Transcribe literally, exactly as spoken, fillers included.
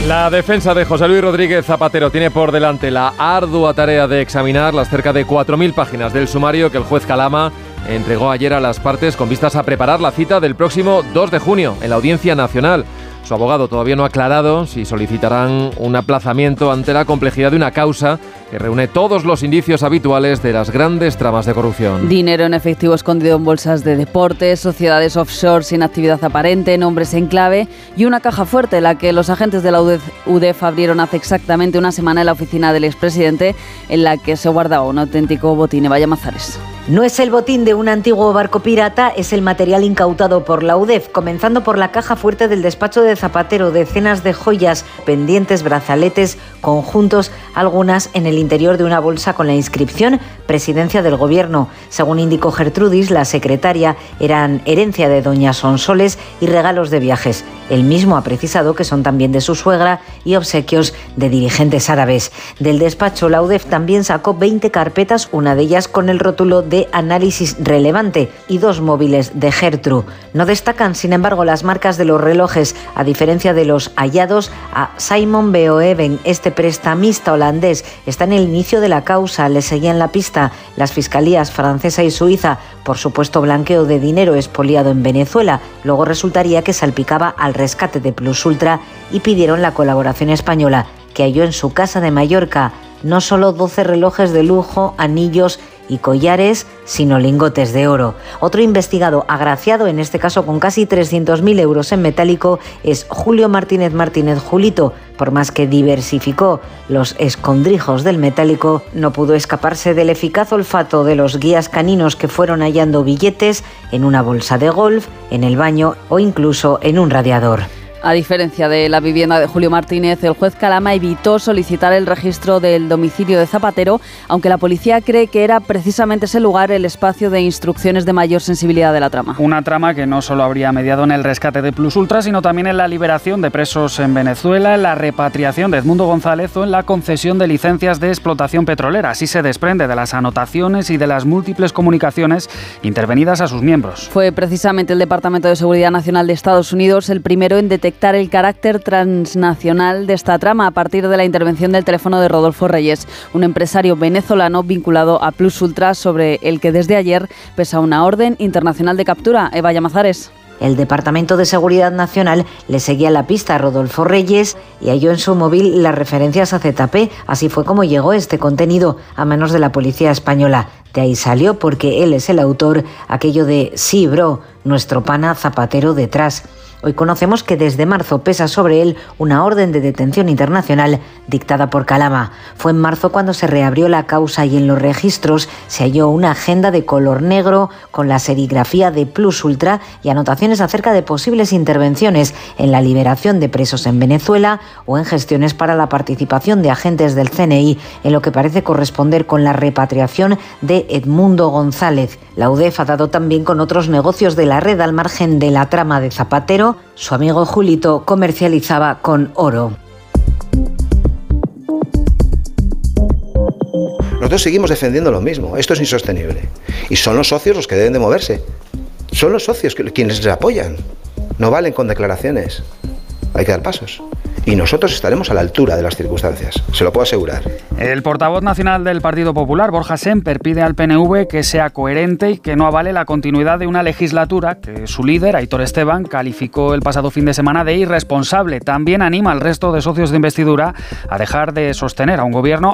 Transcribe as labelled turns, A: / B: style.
A: La defensa de José Luis Rodríguez Zapatero tiene por delante la ardua tarea de examinar las cerca de cuatro mil páginas del sumario que el juez Calama entregó ayer a las partes con vistas a preparar la cita del próximo dos de junio en la Audiencia Nacional. Su abogado todavía no ha aclarado si solicitarán un aplazamiento ante la complejidad de una causa que reúne todos los indicios habituales de las grandes tramas de corrupción.
B: Dinero en efectivo escondido en bolsas de deportes, sociedades offshore sin actividad aparente, nombres en clave y una caja fuerte, la que los agentes de la U D E F abrieron hace exactamente una semana en la oficina del expresidente, en la que se guardaba un auténtico botín. Vaya Mazares.
C: No es el botín de un antiguo barco pirata, es el material incautado por la U D E F, comenzando por la caja fuerte del despacho de Zapatero, decenas de joyas, pendientes, brazaletes, conjuntos, algunas en el interior de una bolsa con la inscripción Presidencia del Gobierno. Según indicó Gertrudis, la secretaria, eran herencia de doña Sonsoles y regalos de viajes. Él mismo ha precisado que son también de su suegra y obsequios de dirigentes árabes. Del despacho, la U D E F también sacó veinte carpetas, una de ellas con el rótulo de de análisis relevante y dos móviles de Gertrude. No destacan, sin embargo, las marcas de los relojes, a diferencia de los hallados a Simon Beoeven. Este prestamista holandés está en el inicio de la causa, le seguían la pista las fiscalías francesa y suiza por supuesto blanqueo de dinero expoliado en Venezuela. Luego resultaría que salpicaba al rescate de Plus Ultra y pidieron la colaboración española, que halló en su casa de Mallorca no solo doce relojes de lujo, anillos y collares, sino lingotes de oro. Otro investigado agraciado, en este caso con casi trescientos mil euros en metálico, es Julio Martínez Martínez Julito. Por más que diversificó los escondrijos del metálico, no pudo escaparse del eficaz olfato de los guías caninos que fueron hallando billetes en una bolsa de golf, en el baño o incluso en un radiador.
B: A diferencia de la vivienda de Julio Martínez, el juez Calama evitó solicitar el registro del domicilio de Zapatero, aunque la policía cree que era precisamente ese lugar el espacio de instrucciones de mayor sensibilidad de la trama.
D: Una trama que no solo habría mediado en el rescate de Plus Ultra, sino también en la liberación de presos en Venezuela, en la repatriación de Edmundo González o en la concesión de licencias de explotación petrolera. Así se desprende de las anotaciones y de las múltiples comunicaciones intervenidas a sus miembros.
B: Fue precisamente el Departamento de Seguridad Nacional de Estados Unidos el primero en detectar el carácter transnacional de esta trama a partir de la intervención del teléfono de Rodolfo Reyes, un empresario venezolano vinculado a Plus Ultra, sobre el que desde ayer pesa una orden internacional de captura. Eva Llamazares.
C: El Departamento de Seguridad Nacional le seguía la pista a Rodolfo Reyes y halló en su móvil las referencias a Z P. Así fue como llegó este contenido a manos de la policía española. De ahí salió, porque él es el autor, aquello de sí, bro, nuestro pana Zapatero detrás. Hoy conocemos que desde marzo pesa sobre él una orden de detención internacional dictada por Calama. Fue en marzo cuando se reabrió la causa y en los registros se halló una agenda de color negro con la serigrafía de Plus Ultra y anotaciones acerca de posibles intervenciones en la liberación de presos en Venezuela o en gestiones para la participación de agentes del C N I en lo que parece corresponder con la repatriación de Edmundo González. La U D E F ha dado también con otros negocios de la red al margen de la trama de Zapatero. Su amigo Julito comercializaba con oro.
E: Nosotros seguimos defendiendo lo mismo. Esto es insostenible. Y son los socios los que deben de moverse. Son los socios quienes les apoyan. No valen con declaraciones. Hay que dar pasos. Y nosotros estaremos a la altura de las circunstancias, se lo puedo asegurar.
D: El portavoz nacional del Partido Popular, Borja Semper, pide al P N V que sea coherente y que no avale la continuidad de una legislatura que su líder, Aitor Esteban, calificó el pasado fin de semana de irresponsable. También anima al resto de socios de investidura a dejar de sostener a un gobierno